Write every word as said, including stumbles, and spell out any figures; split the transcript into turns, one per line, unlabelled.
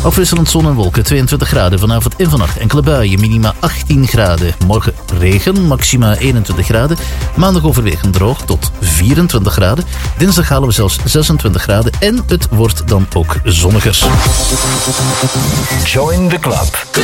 Afwisselend zon en wolken, tweeëntwintig graden. Vanavond en vannacht enkele buien, minima achttien graden. Morgen regen, maxima eenentwintig graden. Maandag overwegend droog tot vierentwintig graden. Dinsdag halen we zelfs zesentwintig graden en het wordt dan ook zonniger.
Join the club.